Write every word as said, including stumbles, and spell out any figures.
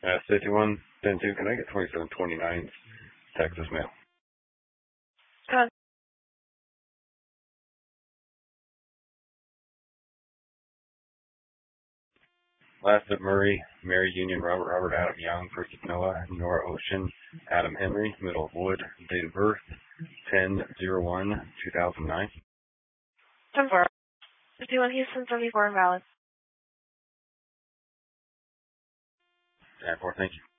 Uh, fifty-one, ten two, can I get twenty-seven twenty-nine Texas mail? Con- Last at Murray, Mary Union, Robert, Robert, Adam Young, first of Noah, Nora Ocean, Adam Henry, middle of Wood, date of birth, ten oh one two thousand nine. ten four. fifty-one Houston, seventy-four invalid. ten four, thank you.